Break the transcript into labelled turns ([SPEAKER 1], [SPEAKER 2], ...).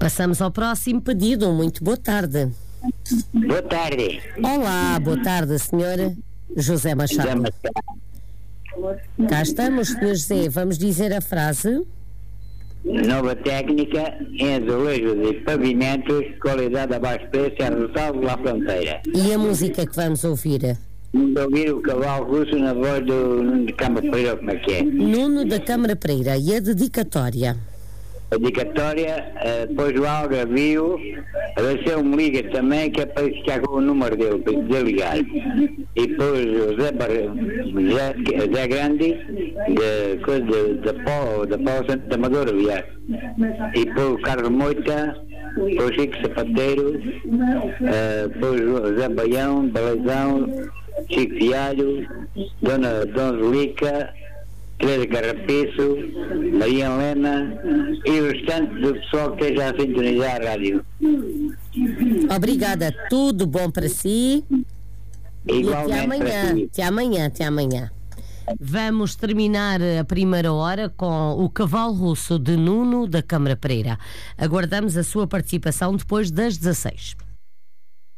[SPEAKER 1] Passamos ao próximo pedido. Muito boa tarde.
[SPEAKER 2] Boa tarde.
[SPEAKER 1] Olá, boa tarde, senhor José Machado. Cá estamos, senhor José. Vamos dizer a frase.
[SPEAKER 2] Nova técnica em azulejo de pavimentos, qualidade abaixo preço, é resultado da fronteira.
[SPEAKER 1] E a música que vamos ouvir?
[SPEAKER 2] Vamos ouvir o Cavalo Russo na voz do Nuno de Câmara Pereira, como é que é?
[SPEAKER 1] Nuno da Câmara Pereira. E a dedicatória?
[SPEAKER 2] A dedicatória, depois o Alga viu, a ver se ele me liga também, que é para ficar com o número dele, para poder ligar. E depois o Zé Grande, da Paula Santa Amadora, aliás. E depois o Carlos Moita, depois o Chico Sapateiro, depois o Zé Baião, Baleizão, Chico Fialho, Dona Zulica, Teresa Carrapiço, Maria Helena e o restante do pessoal que esteja a sintonizar a rádio.
[SPEAKER 1] Obrigada, tudo bom para si.
[SPEAKER 2] Igualmente.
[SPEAKER 1] E até amanhã. Vamos terminar a primeira hora com o Cavalo Russo de Nuno da Câmara Pereira. Aguardamos a sua participação depois das 16.